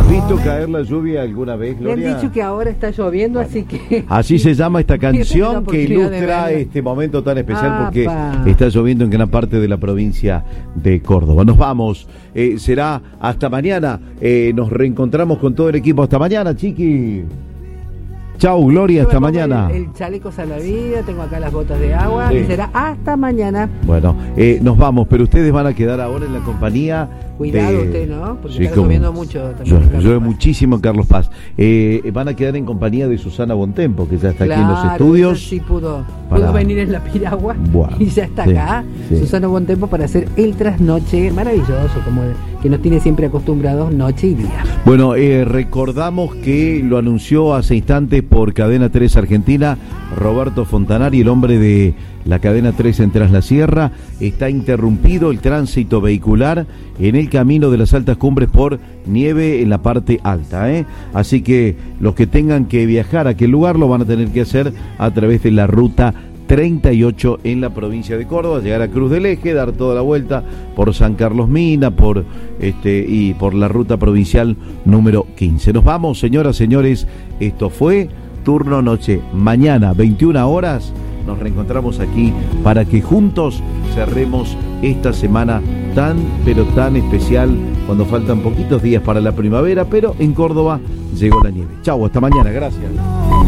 visto caer la lluvia alguna vez, Gloria? Me han dicho que ahora está lloviendo, así que... Así se llama esta canción que oportunidad de ilustra verla. este momento tan especial porque ¡Apa! está lloviendo en gran parte de la provincia de Córdoba. Nos vamos, será hasta mañana, nos reencontramos con todo el equipo. Hasta mañana, chiqui. Chau, Gloria, hasta mañana. El chaleco salvavidas, tengo acá las botas de agua, Sí. y será hasta mañana. Bueno, nos vamos, pero ustedes van a quedar ahora en la compañía. Cuidado usted, ¿no? Porque Sí, está como- lloviendo mucho también en Carlos Llueve Paz. muchísimo en Carlos Paz. Van a quedar en compañía de Susana Bontempo, que ya está aquí en los estudios. ella sí pudo para- venir en la piragua Bueno, y ya está sí, acá. sí. Susana Bontempo para hacer el trasnoche maravilloso, como que nos tiene siempre acostumbrados noche y día. Bueno, recordamos que lo anunció hace instantes por Cadena 3 Argentina, Roberto Fontanari, el hombre de la Cadena 3 en Tras la Sierra. Está interrumpido el tránsito vehicular en el camino de las altas cumbres por nieve en la parte alta, ¿eh? Así que los que tengan que viajar a aquel lugar lo van a tener que hacer a través de la ruta 38 en la provincia de Córdoba, llegar a Cruz del Eje, dar toda la vuelta por San Carlos Mina, y por la ruta provincial número 15. Nos vamos, señoras, señores, esto fue Turno Noche. Mañana, 21 horas, nos reencontramos aquí para que juntos cerremos esta semana tan, pero tan especial, cuando faltan poquitos días para la primavera, pero en Córdoba llegó la nieve. Chau, hasta mañana, gracias.